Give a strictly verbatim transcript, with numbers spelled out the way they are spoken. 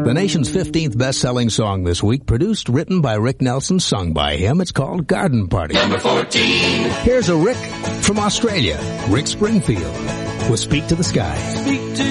The nation's fifteenth best-selling song this week, produced, written by Rick Nelson, sung by him. It's called Garden Party. Number fourteen. Here's a Rick from Australia, Rick Springfield, with Speak to the Sky. Speak to